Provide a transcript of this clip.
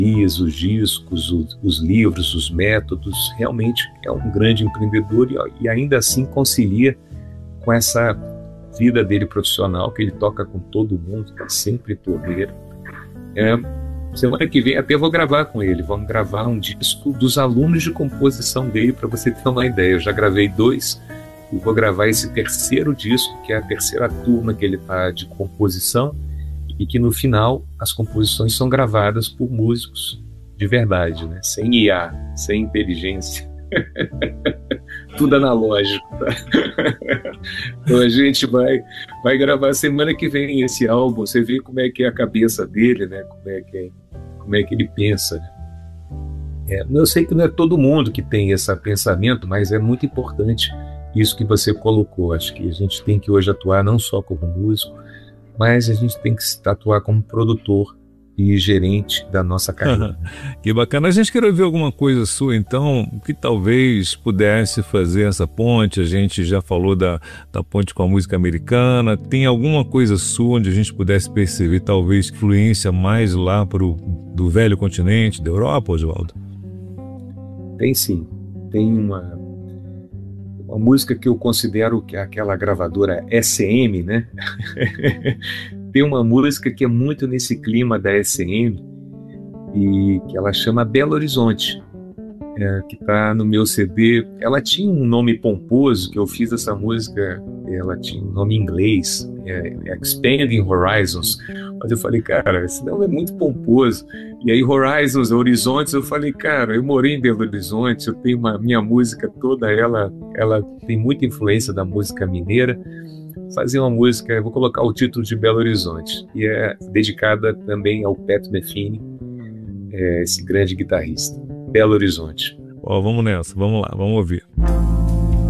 os discos, os livros, os métodos. Realmente é um grande empreendedor e ainda assim concilia com essa vida dele profissional, que ele toca com todo mundo, está sempre torneiro. Semana que vem até vou gravar com ele, vamos gravar um disco dos alunos de composição dele, para você ter uma ideia. Eu já gravei 2 e vou gravar esse terceiro disco, que é a terceira turma que ele está de composição, e que no final as composições são gravadas por músicos de verdade, né? Sem IA, sem inteligência. Tudo analógico, tá? Então a gente vai gravar semana que vem esse álbum. Você vê como é que é a cabeça dele, né? Como é que ele pensa, né? Eu sei que não é todo mundo que tem esse pensamento, mas é muito importante isso que você colocou. Acho que a gente tem que hoje atuar não só como músico, mas a gente tem que atuar como produtor e gerente da nossa carreira. Que bacana. A gente quer ouvir alguma coisa sua, então, que talvez pudesse fazer essa ponte. A gente já falou da ponte com a música americana. Tem alguma coisa sua onde a gente pudesse perceber, talvez, influência mais lá do velho continente, da Europa, Oswaldo? Tem sim. Tem uma música que eu considero que é aquela gravadora SM, né? Tem uma música que é muito nesse clima da SM e que ela chama Belo Horizonte, que está no meu CD. Ela tinha um nome pomposo, que eu fiz essa música, ela tinha um nome em inglês, Expanding Horizons, mas eu falei, cara, esse nome é muito pomposo. E aí Horizons, Horizontes, eu falei, cara, eu morei em Belo Horizonte, eu tenho minha música toda, ela tem muita influência da música mineira. Fazer uma música, eu vou colocar o título de Belo Horizonte, e é dedicada também ao Pat Metheny, esse grande guitarrista. Belo Horizonte. Vamos nessa, vamos lá, vamos ouvir.